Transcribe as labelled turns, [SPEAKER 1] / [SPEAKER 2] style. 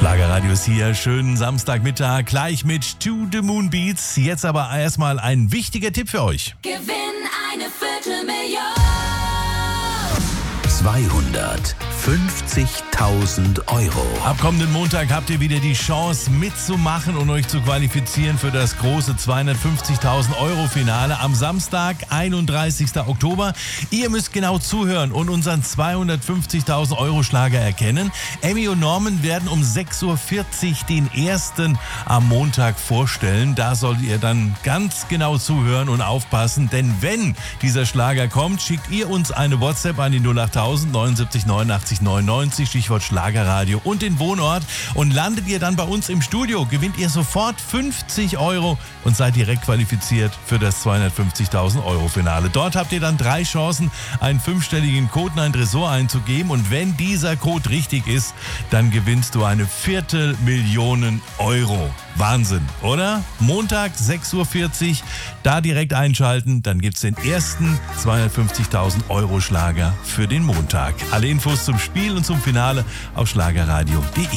[SPEAKER 1] Schlagerradio ist hier, schönen Samstagmittag, gleich mit To The Moon Beats. Jetzt aber erstmal ein wichtiger Tipp für euch.
[SPEAKER 2] Gewinn eine Viertelmillion.
[SPEAKER 3] 250.000 Euro.
[SPEAKER 1] Ab kommenden Montag habt ihr wieder die Chance mitzumachen und euch zu qualifizieren für das große 250.000 Euro Finale am Samstag, 31. Oktober. Ihr müsst genau zuhören und unseren 250.000 Euro Schlager erkennen. Emmy und Norman werden um 6.40 Uhr den ersten am Montag vorstellen. Da solltet ihr dann ganz genau zuhören und aufpassen, denn wenn dieser Schlager kommt, schickt ihr uns eine WhatsApp an die 08000 79 89 99, Stichwort Schlagerradio und den Wohnort, und landet ihr dann bei uns im Studio, gewinnt ihr sofort 50 Euro und seid direkt qualifiziert für das 250.000 Euro Finale. Dort habt ihr dann 3 Chancen, einen 5-stelligen Code in ein Tresor einzugeben, und wenn dieser Code richtig ist, dann gewinnst du eine Viertelmillion Euro. Wahnsinn, oder? Montag 6.40 Uhr, da direkt einschalten, dann gibt's den ersten 250.000 Euro Schlager für den Montag. Alle Infos zum Spiel und zum Finale auf schlagerradio.de.